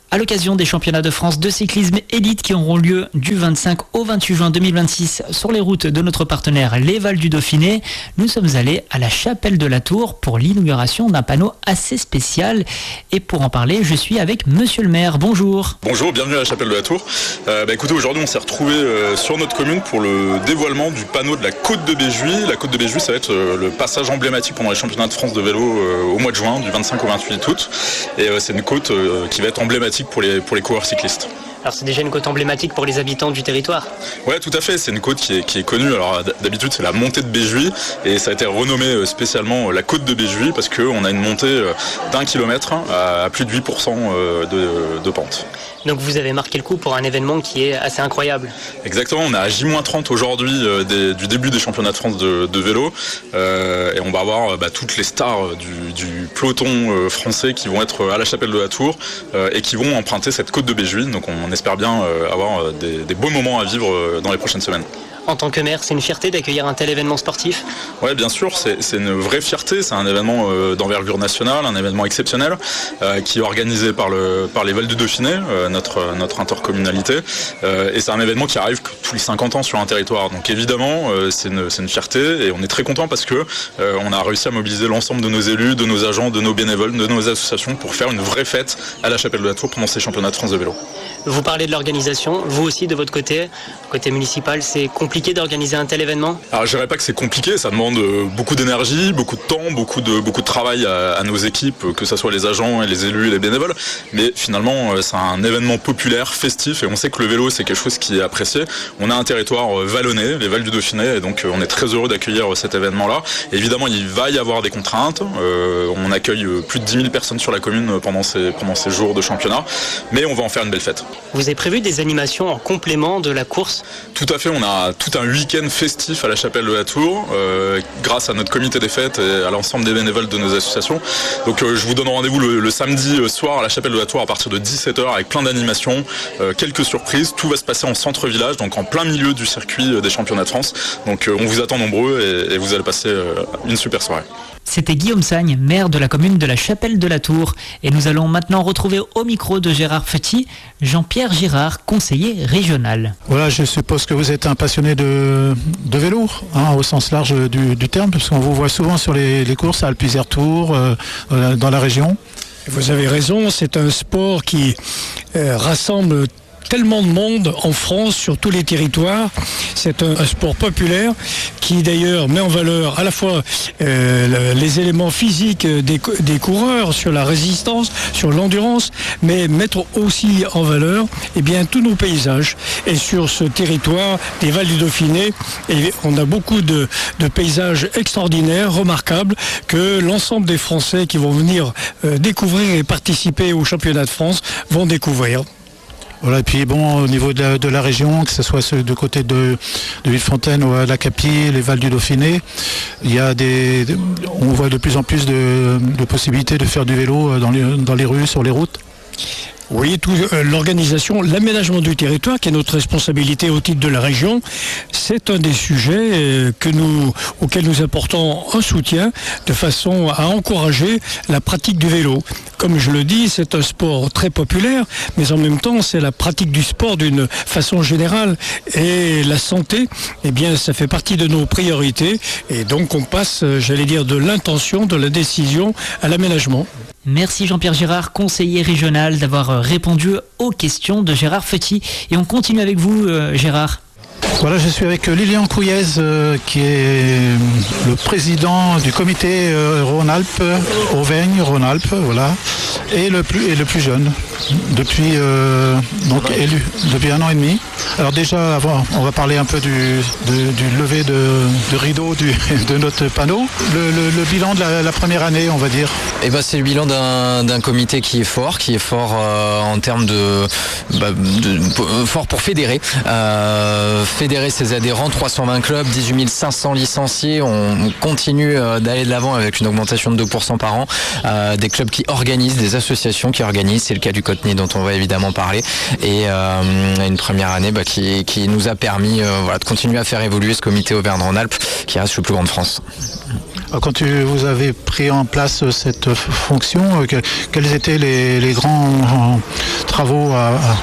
À l'occasion des championnats de France de cyclisme élite qui auront lieu du 25 au 28 juin 2026 sur les routes de notre partenaire Les Vals du Dauphiné, nous sommes allés à la Chapelle de la Tour pour l'inauguration d'un panneau assez spécial. Et pour en parler, je suis avec Monsieur le maire. Bonjour. Bonjour, bienvenue à la Chapelle de la Tour. Écoutez, aujourd'hui on s'est retrouvés sur notre commune pour le dévoilement du panneau de la Côte de Béjuis. La Côte de Béjuis, ça va être le passage emblématique pendant les championnats de France de vélo au mois de juin, du 25 au 28 août. Et c'est une côte qui va être emblématique pour les coureurs cyclistes. Alors c'est déjà une côte emblématique pour les habitants du territoire. Ouais, tout à fait, c'est une côte qui est connue. Alors d'habitude c'est la montée de Béjuis et ça a été renommé spécialement la Côte de Béjuis parce qu'on a une montée d'1 kilomètre à plus de 8% de pente. Donc vous avez marqué le coup pour un événement qui est assez incroyable. Exactement, on est à J-30 aujourd'hui du début des championnats de France de vélo et on va avoir toutes les stars du peloton français qui vont être à la Chapelle de la Tour et qui vont emprunter cette Côte de Béjuis. Donc on espère bien avoir des beaux moments à vivre dans les prochaines semaines. En tant que maire, c'est une fierté d'accueillir un tel événement sportif ? Oui, bien sûr, c'est une vraie fierté. C'est un événement d'envergure nationale, un événement exceptionnel qui est organisé par les Vals du Dauphiné, notre intercommunalité. Et c'est un événement qui arrive tous les 50 ans sur un territoire. Donc évidemment, c'est une fierté et on est très content parce que on a réussi à mobiliser l'ensemble de nos élus, de nos agents, de nos bénévoles, de nos associations pour faire une vraie fête à la Chapelle de la Tour pendant ces championnats de France de vélo. Vous parlez de l'organisation, vous aussi de votre côté municipal, c'est compliqué d'organiser un tel événement ? Alors je dirais pas que c'est compliqué, ça demande beaucoup d'énergie, beaucoup de temps, beaucoup de travail à nos équipes, que ce soit les agents et les élus et les bénévoles, mais finalement c'est un événement populaire, festif et on sait que le vélo c'est quelque chose qui est apprécié. On a un territoire vallonné, les Vals du Dauphiné, et donc on est très heureux d'accueillir cet événement-là. Évidemment il va y avoir des contraintes, on accueille plus de 10 000 personnes sur la commune pendant ces jours de championnat, mais on va en faire une belle fête. Vous avez prévu des animations en complément de la course ? Tout à fait, on a tout un week-end festif à la Chapelle de la Tour, grâce à notre comité des fêtes et à l'ensemble des bénévoles de nos associations. Donc je vous donne rendez-vous le samedi soir à la Chapelle de la Tour à partir de 17h avec plein d'animations, quelques surprises. Tout va se passer en centre-village, donc en plein milieu du circuit des championnats de France. Donc on vous attend nombreux et vous allez passer une super soirée. C'était Guillaume Sagne, maire de la commune de la Chapelle de la Tour. Et nous allons maintenant retrouver au micro de Gérard Feuty, Jean-Pierre Girard, conseiller régional. Voilà, je suppose que vous êtes un passionné de vélo, au sens large du terme, parce qu'on vous voit souvent sur les courses à Alpe-Isère Tour, dans la région. Vous avez raison, c'est un sport qui rassemble tellement de monde en France, sur tous les territoires. C'est un sport populaire qui d'ailleurs met en valeur à la fois les éléments physiques des coureurs, sur la résistance, sur l'endurance, mais mettre aussi en valeur tous nos paysages. Et sur ce territoire des Vals du Dauphiné, on a beaucoup de paysages extraordinaires, remarquables, que l'ensemble des Français qui vont venir découvrir et participer au championnat de France vont découvrir. Voilà, et puis au niveau de la région, que ce soit du côté de Villefontaine ou à la Capille, les Vals du Dauphiné, on voit de plus en plus de possibilités de faire du vélo dans les rues, sur les routes. Oui, l'organisation, l'aménagement du territoire, qui est notre responsabilité au titre de la région, c'est un des sujets auxquels nous apportons un soutien de façon à encourager la pratique du vélo. Comme je le dis, c'est un sport très populaire, mais en même temps, c'est la pratique du sport d'une façon générale. Et la santé, ça fait partie de nos priorités. Et donc, on passe, de l'intention, de la décision à l'aménagement. Merci Jean-Pierre Girard, conseiller régional, d'avoir répondu aux questions de Gérard Feuty. Et on continue avec vous, Gérard. Voilà, je suis avec Lilian Couillez, qui est le président du comité Rhône-Alpes, Auvergne-Rhône-Alpes, voilà, et le plus jeune, depuis élu depuis 1 an et demi. Alors déjà, avant, on va parler un peu du lever de rideau de notre panneau. Le bilan de la première année, on va dire. C'est le bilan d'un comité qui est fort en termes fort pour fédérer ses adhérents, 320 clubs, 18 500 licenciés. On continue d'aller de l'avant avec une augmentation de 2% par an. Des clubs qui organisent, des associations qui organisent, c'est le cas du Cotenay dont on va évidemment parler. Et une première année qui nous a permis de continuer à faire évoluer ce comité Auvergne-Rhône-Alpes qui reste le plus grand de France. Quand vous avez pris en place cette fonction, quels étaient les grands travaux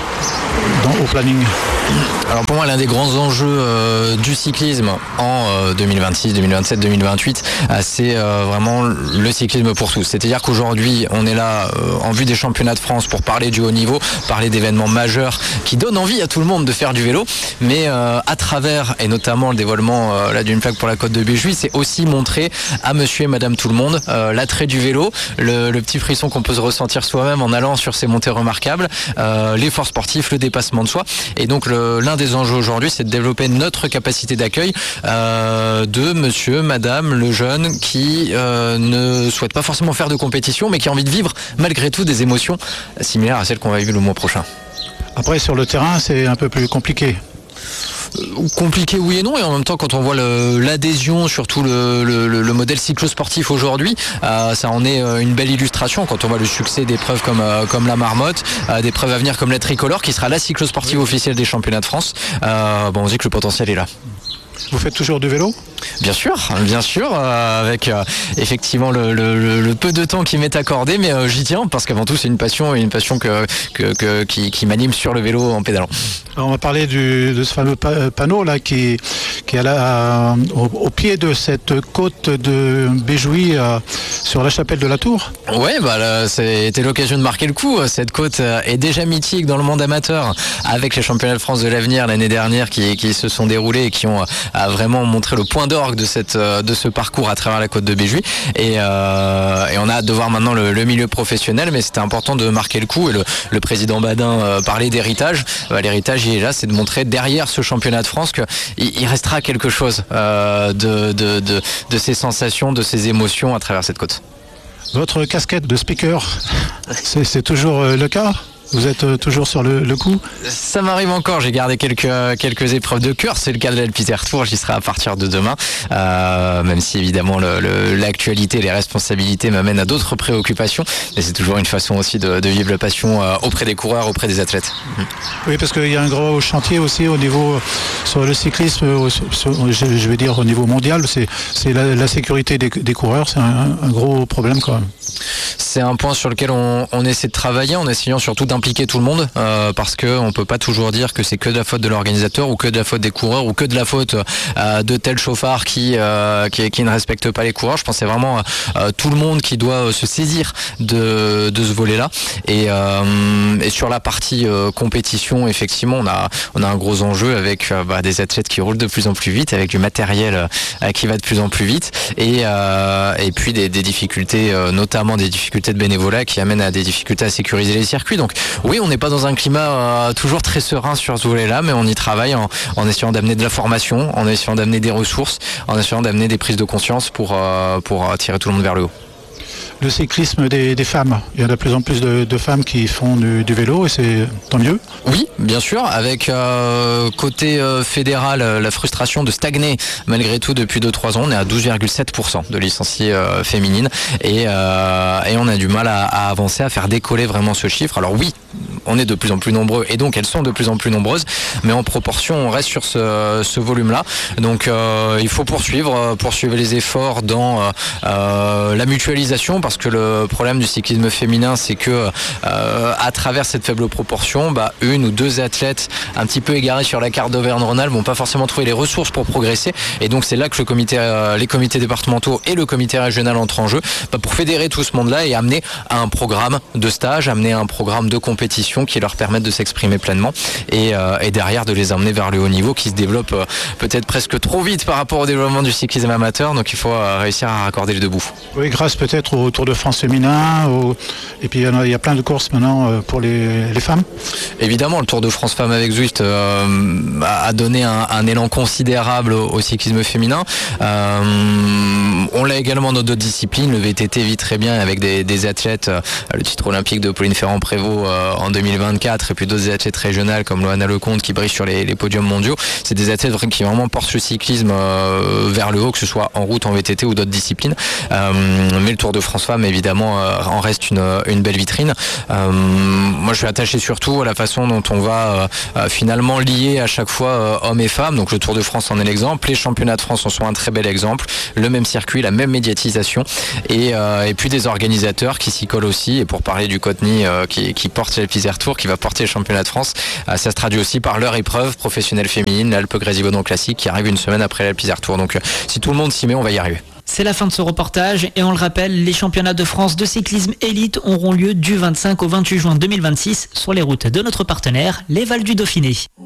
au planning? Alors pour moi, l'un des grands enjeux du cyclisme en 2026, 2027, 2028, c'est vraiment le cyclisme pour tous. C'est-à-dire qu'aujourd'hui, on est là en vue des championnats de France pour parler du haut niveau, parler d'événements majeurs qui donnent envie à tout le monde de faire du vélo. Mais à travers, et notamment le dévoilement d'une plaque pour la Côte de Béjuy, c'est aussi montrer à monsieur et madame tout le monde l'attrait du vélo, le petit frisson qu'on peut se ressentir soi-même en allant sur ces montées remarquables, l'effort sportif, le dépassement de soi. Et donc l'un des enjeux aujourd'hui, c'est de développer notre capacité d'accueil de monsieur, madame, le jeune qui ne souhaite pas forcément faire de compétition, mais qui a envie de vivre malgré tout des émotions similaires à celles qu'on va vivre le mois prochain. Après, sur le terrain, c'est un peu plus compliqué. Compliqué oui et non, et en même temps quand on voit l'adhésion, surtout le modèle cyclosportif aujourd'hui, ça en est une belle illustration quand on voit le succès d'épreuves comme la Marmotte, d'épreuves à venir comme la Tricolore qui sera la cyclosportive officielle des championnats de France. On dit que le potentiel est là. Vous faites toujours du vélo ? Bien sûr, avec effectivement le peu de temps qui m'est accordé, mais j'y tiens parce qu'avant tout c'est une passion qui m'anime sur le vélo en pédalant. Alors on va parler de ce fameux panneau là qui est au pied de cette côte de Béjuy sur la chapelle de la Tour. Ouais, c'était l'occasion de marquer le coup. Cette côte est déjà mythique dans le monde amateur avec les championnats de France de l'avenir l'année dernière qui se sont déroulés et qui ont vraiment montré le point d'orgue de ce parcours à travers la côte de Béjuy. Et on a hâte de voir maintenant le milieu professionnel, mais c'était important de marquer le coup. Et le président Badin parlait d'héritage. L'héritage, il est là, c'est de montrer derrière ce championnat de France qu'il restera quelque chose de ces sensations, de ces émotions à travers cette côte. Votre casquette de speaker, c'est toujours le cas ? Vous êtes toujours sur le coup ? Ça m'arrive encore, j'ai gardé quelques épreuves de cœur, c'est le cas de l'Alpiter Tour, j'y serai à partir de demain, même si évidemment l'actualité, les responsabilités m'amènent à d'autres préoccupations, mais c'est toujours une façon aussi de vivre la passion auprès des coureurs, auprès des athlètes. Oui, parce qu'il y a un gros chantier aussi au niveau, sur le cyclisme, je vais dire au niveau mondial, c'est la sécurité des coureurs, c'est un gros problème quand même. C'est un point sur lequel on essaie de travailler en essayant surtout d'impliquer tout le monde parce qu'on ne peut pas toujours dire que c'est que de la faute de l'organisateur ou que de la faute des coureurs ou que de la faute de tel chauffard qui ne respecte pas les coureurs. Je pense que c'est vraiment tout le monde qui doit se saisir de ce volet-là. Et sur la partie compétition, effectivement, on a un gros enjeu avec des athlètes qui roulent de plus en plus vite, avec du matériel qui va de plus en plus vite et puis des difficultés, notamment des difficultés de bénévolat qui amènent à des difficultés à sécuriser les circuits. Donc oui, on n'est pas dans un climat toujours très serein sur ce volet-là, mais on y travaille en essayant d'amener de la formation, en essayant d'amener des ressources, en essayant d'amener des prises de conscience pour tirer tout le monde vers le haut. Le cyclisme des femmes, il y a de plus en plus de femmes qui font du vélo et c'est tant mieux. Oui, bien sûr, avec côté fédéral la frustration de stagner malgré tout depuis 2-3 ans. On est à 12,7% de licenciées féminines et on a du mal à avancer, à faire décoller vraiment ce chiffre. Alors oui, on est de plus en plus nombreux et donc elles sont de plus en plus nombreuses, mais en proportion on reste sur ce volume-là. Donc il faut poursuivre les efforts dans la mutualisation, parce que le problème du cyclisme féminin, c'est que à travers cette faible proportion, une ou deux athlètes un petit peu égarés sur la carte d'Auvergne-Rhône-Alpes vont pas forcément trouver les ressources pour progresser, et donc c'est là que les comités départementaux et le comité régional entrent en jeu pour fédérer tout ce monde-là et amener à un programme de stage, amener à un programme de compétition qui leur permettent de s'exprimer pleinement et derrière de les emmener vers le haut niveau qui se développe peut-être presque trop vite par rapport au développement du cyclisme amateur, donc il faut réussir à raccorder les deux bouts. Oui, grâce peut-être au Tour de France féminin, et puis il y a plein de courses maintenant pour les femmes. Évidemment, le Tour de France Femmes avec Zwift a donné un élan considérable au cyclisme féminin. On l'a également dans d'autres disciplines. Le VTT vit très bien avec des athlètes. Le titre olympique de Pauline Ferrand-Prévot en 2020 2024 et puis d'autres athlètes régionales comme Loana Lecomte qui brillent sur les podiums mondiaux. C'est des athlètes qui vraiment portent le cyclisme vers le haut, que ce soit en route, en VTT ou d'autres disciplines. Mais le Tour de France Femmes évidemment en reste une belle vitrine. Moi je suis attaché surtout à la façon dont on va finalement lier à chaque fois hommes et femmes. Donc le Tour de France en est l'exemple, les championnats de France en sont un très bel exemple, le même circuit, la même médiatisation et puis des organisateurs qui s'y collent aussi. Et pour parler du Coteny qui porte l'Alpes Tour, qui va porter le championnat de France, ça se traduit aussi par leur épreuve professionnelle féminine, l'Alpe Grésivaudan Classique, qui arrive une semaine après l'Alpes Tour. Donc si tout le monde s'y met, on va y arriver. C'est la fin de ce reportage et on le rappelle, les championnats de France de cyclisme élite auront lieu du 25 au 28 juin 2026 sur les routes de notre partenaire, les Vals du Dauphiné.